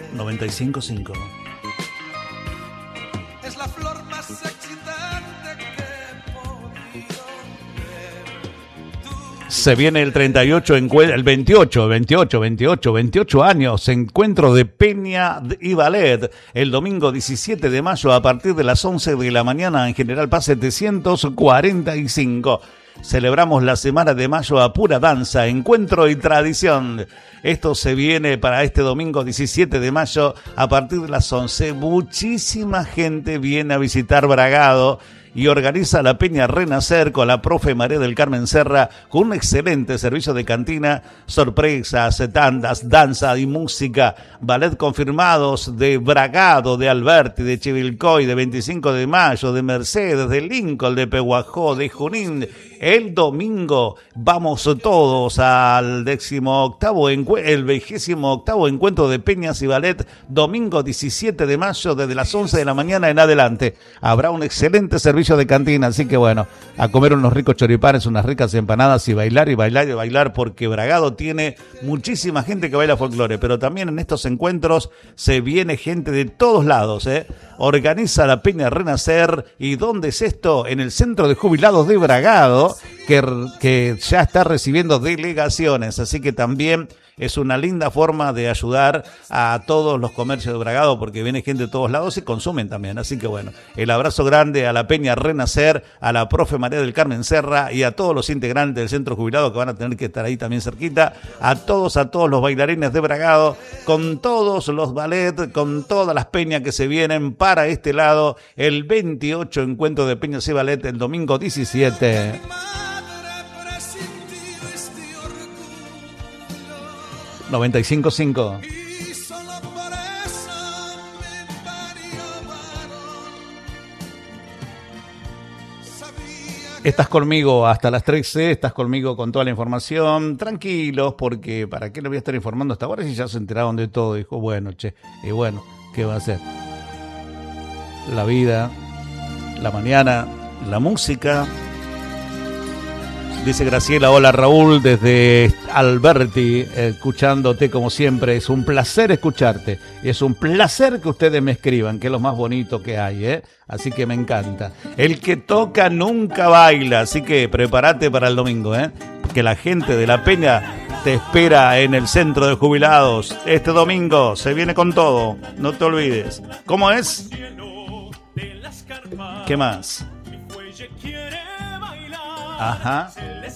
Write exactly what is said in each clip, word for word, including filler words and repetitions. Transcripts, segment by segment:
noventa y cinco punto cinco. Es la flor más excitante que he podido ver. Se viene el treinta y ocho, el veintiocho, veintiocho, veintiocho, veintiocho años, encuentro de Peña y Ballet, el domingo diecisiete de mayo a partir de las once de la mañana en General Paz setecientos cuarenta y cinco. Celebramos la semana de mayo a pura danza, encuentro y tradición. Esto se viene para este domingo diecisiete de mayo a partir de las once. Muchísima gente viene a visitar Bragado y organiza la Peña Renacer con la profe María del Carmen Serra, con un excelente servicio de cantina, sorpresas, tandas, danza y música, ballet confirmados de Bragado, de Alberti, de Chivilcoy, de veinticinco de mayo, de Mercedes, de Lincoln, de Pehuajó, de Junín. El domingo vamos todos al décimo octavo, el vigésimo octavo encuentro de Peñas y Ballet, domingo diecisiete de mayo desde las once de la mañana en adelante. Habrá un excelente servicio de cantina, así que bueno, a comer unos ricos choripanes, unas ricas empanadas y bailar y bailar y bailar, porque Bragado tiene muchísima gente que baila folclore, pero también en estos encuentros se viene gente de todos lados, ¿eh? Organiza la Peña Renacer. ¿Y dónde es esto? En el Centro de Jubilados de Bragado, que, que ya está recibiendo delegaciones, así que también es una linda forma de ayudar a todos los comercios de Bragado, porque viene gente de todos lados y consumen también. Así que bueno, el abrazo grande a la Peña Renacer, a la profe María del Carmen Serra y a todos los integrantes del Centro Jubilado que van a tener que estar ahí también cerquita, a todos, a todos los bailarines de Bragado, con todos los ballet, con todas las peñas que se vienen para este lado, el veintiocho encuentro de Peñas y Ballet el domingo diecisiete. noventa y cinco punto cinco. Estás conmigo hasta las trece, estás conmigo con toda la información. Tranquilos, porque ¿para qué le voy a estar informando hasta ahora si ya se enteraron de todo? Dijo, bueno, che, y bueno, ¿qué va a hacer? La vida, la mañana, la música. Dice Graciela, hola Raúl, desde Alberti, escuchándote como siempre. Es un placer escucharte. Es un placer que ustedes me escriban, que es lo más bonito que hay, ¿eh? Así que me encanta. El que toca nunca baila, así que prepárate para el domingo, ¿eh? Que la gente de la Peña te espera en el Centro de Jubilados. Este domingo se viene con todo, no te olvides. ¿Cómo es? ¿Qué más? Ajá.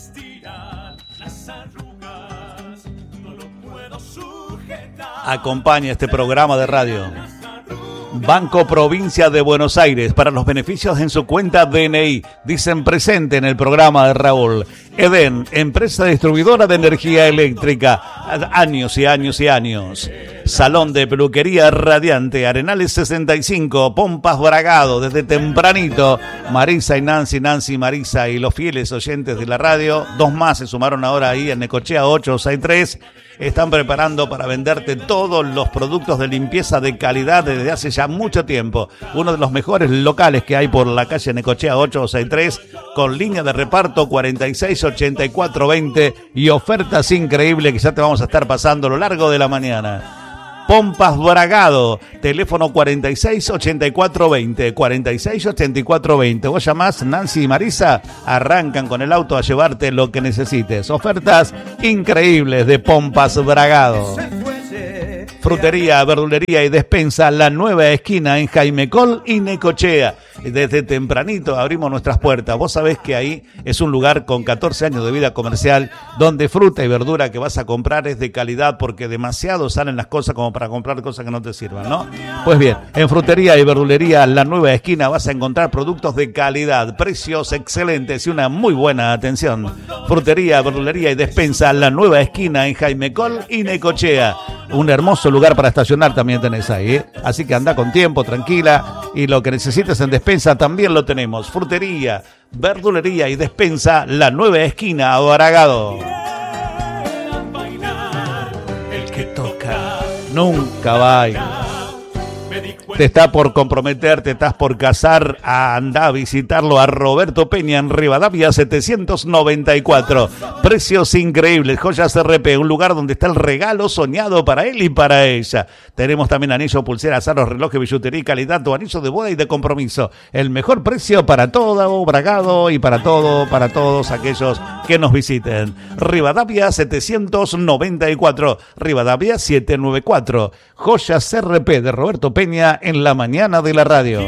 Acompaña este programa de radio Banco Provincia de Buenos Aires, para los beneficios en su cuenta D N I. Dicen presente en el programa de Raúl. Eden, empresa distribuidora de energía eléctrica, años y años y años. Salón de peluquería Radiante, Arenales sesenta y cinco, Pompas Bragado, desde tempranito. Marisa y Nancy, Nancy y Marisa y los fieles oyentes de la radio, dos más se sumaron ahora ahí en Necochea ocho sesenta y tres. Están preparando para venderte todos los productos de limpieza de calidad desde hace ya mucho tiempo. Uno de los mejores locales que hay por la calle Necochea ocho sesenta y tres, con línea de reparto cuarenta y seis ochenta y cuatro veinte y ofertas increíbles que ya te vamos a estar pasando a lo largo de la mañana. Pompas Bragado, teléfono cuarenta y seis ochenta y cuatro veinte, cuarenta y seis ochenta y cuatro veinte. Vos llamás, Nancy y Marisa arrancan con el auto a llevarte lo que necesites. Ofertas increíbles de Pompas Bragado. Frutería, verdulería y despensa, La Nueva Esquina en Jaime Col y Necochea. Desde tempranito abrimos nuestras puertas. Vos sabés que ahí es un lugar con catorce años de vida comercial, donde fruta y verdura que vas a comprar es de calidad, porque demasiado salen las cosas como para comprar cosas que no te sirvan, ¿no? Pues bien, en frutería y verdulería La Nueva Esquina vas a encontrar productos de calidad, precios excelentes y una muy buena atención. Frutería, verdulería y despensa, La Nueva Esquina en Jaime Col y Necochea. Un hermoso lugar para estacionar también tenés ahí, ¿eh? Así que anda con tiempo, tranquila, y lo que necesites en despensa también lo tenemos. Frutería, verdulería y despensa, La Nueva Esquina, Bragado. El que toca nunca baila. te está por comprometer, te estás por casar, anda a visitarlo a Roberto Peña en Rivadavia setecientos noventa y cuatro. Precios increíbles, Joyas R P, un lugar donde está el regalo soñado para él y para ella. Tenemos también anillo, pulseras, aros, relojes, billutería, calidad, tu anillo de boda y de compromiso. El mejor precio para todo Bragado y para todo, para todos aquellos que nos visiten. Rivadavia setecientos noventa y cuatro, Rivadavia setecientos noventa y cuatro. Joyas R P de Roberto Peña en la mañana de la radio.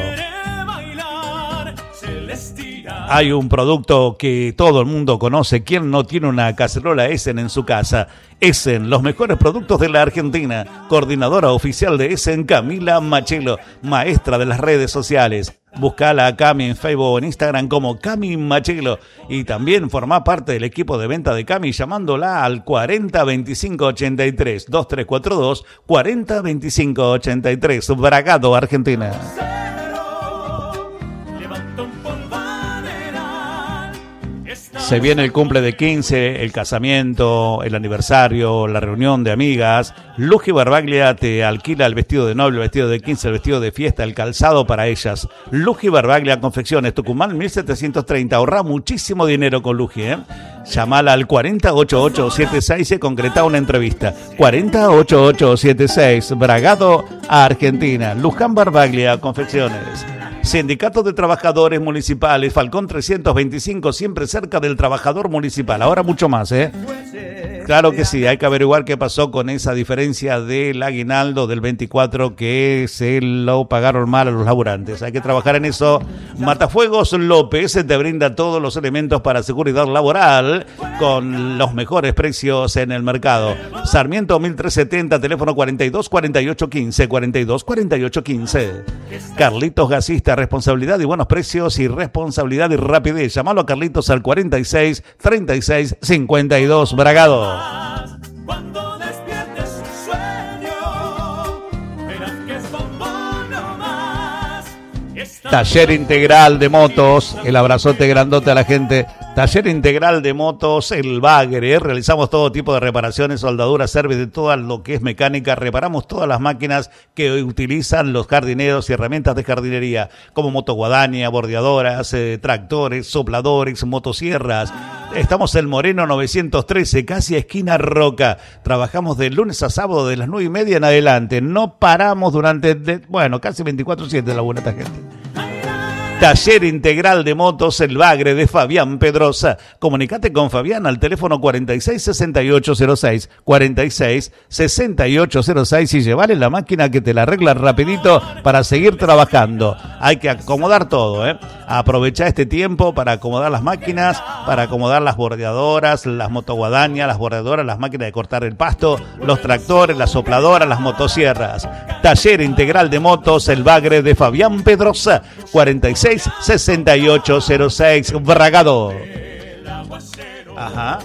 Hay un producto que todo el mundo conoce. ¿Quién no tiene una cacerola Essen en su casa? Essen, los mejores productos de la Argentina. Coordinadora oficial de Essen, Camila Machelo, maestra de las redes sociales. Buscala a Cami en Facebook o en Instagram como Cami Machelo. Y también forma parte del equipo de venta de Cami llamándola al cuarenta veinticinco ochenta y tres, dos tres cuatro dos, cuarenta veinticinco ochenta y tres. Bragado, Argentina. Se viene el cumple de quince, el casamiento, el aniversario, la reunión de amigas. Luji Barbaglia te alquila el vestido de novio, el vestido de quince, el vestido de fiesta, el calzado para ellas. Luji Barbaglia Confecciones, Tucumán mil setecientos treinta. Ahorra muchísimo dinero con Luji, ¿eh? Llamala al cuarenta ochenta y ocho setenta y seis y concreta una entrevista. cuarenta ochenta y ocho setenta y seis, Bragado, Argentina. Luján Barbaglia Confecciones. Sindicato de Trabajadores Municipales, Falcón trescientos veinticinco, siempre cerca del trabajador municipal. Ahora mucho más, ¿eh? Claro que sí, hay que averiguar qué pasó con esa diferencia del aguinaldo del veinticuatro que se lo pagaron mal a los laburantes. Hay que trabajar en eso. Matafuegos López te brinda todos los elementos para seguridad laboral con los mejores precios en el mercado. Sarmiento mil trescientos setenta, teléfono cuarenta y dos cuarenta y ocho quince, cuarenta y dos cuarenta y ocho quince. Carlitos Gasista, responsabilidad y buenos precios y responsabilidad y rapidez. Llamalo a Carlitos al cuarenta y seis treinta y seis cincuenta y dos, Bragado. Cuando despiertes un sueño, verás que es bombón nomás. Taller Integral de Motos, el abrazote grandote a la gente. Taller Integral de Motos, el Bagre. Realizamos todo tipo de reparaciones, soldaduras, service de todo lo que es mecánica. Reparamos todas las máquinas que utilizan los jardineros y herramientas de jardinería, como motoguadaña, bordeadoras, eh, tractores, sopladores, motosierras. Estamos en Moreno novecientos trece, casi esquina Roca. Trabajamos de lunes a sábado de las nueve y media en adelante. No paramos durante, de, bueno, casi veinticuatro siete la buena gente. Taller Integral de Motos El Bagre de Fabián Pedrosa. Comunicate con Fabián al teléfono cuarenta y seis sesenta y ocho cero seis, cuarenta y seis sesenta y ocho cero seis y llevarle la máquina que te la arregla rapidito para seguir trabajando. Hay que acomodar todo, ¿eh? Aprovecha este tiempo para acomodar las máquinas, para acomodar las bordeadoras, las motoguadañas, las bordeadoras, las máquinas de cortar el pasto, los tractores, las sopladoras, las motosierras. Taller Integral de Motos El Bagre de Fabián Pedrosa, cuarenta y seis sesenta y ocho cero seis, Bragado. Ajá.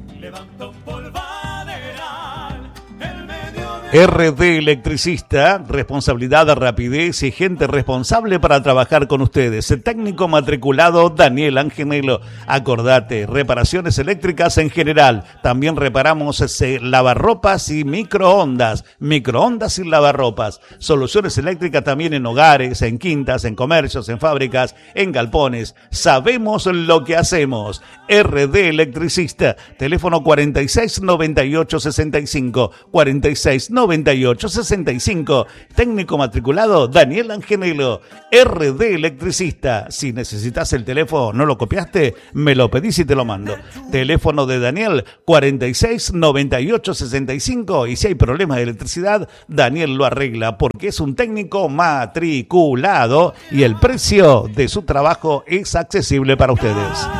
R D Electricista, responsabilidad, rapidez y gente responsable para trabajar con ustedes. El técnico matriculado Daniel Angenelo. Acordate, reparaciones eléctricas en general. También reparamos ese, lavarropas y microondas. Microondas y lavarropas. Soluciones eléctricas también en hogares, en quintas, en comercios, en fábricas, en galpones. Sabemos lo que hacemos. R D Electricista. Teléfono cuarenta y seis noventa y ocho sesenta y cinco, cuarenta y seis noventa y ocho sesenta y cinco. Técnico matriculado Daniel Angenelo. R D Electricista. Si necesitas el teléfono, ¿no lo copiaste? Me lo pedís y te lo mando. Teléfono de Daniel cuarenta y seis noventa y ocho sesenta y cinco. Y si hay problemas de electricidad, Daniel lo arregla porque es un técnico matriculado y el precio de su trabajo es accesible para ustedes.